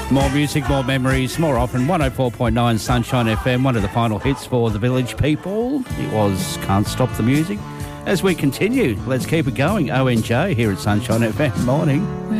More music, more memories, more often. 104.9 Sunshine FM, one of the final hits for the Village People. It was Can't Stop the Music. As we continue, let's keep it going. ONJ here at Sunshine FM. Morning.